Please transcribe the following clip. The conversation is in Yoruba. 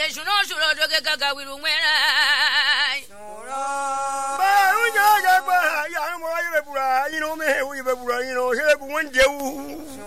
Yesu no suro doge gaga wiru mwera. Ba unya ga ba ya mo ye bura, you know me, we bura, you know, he bu won jewu.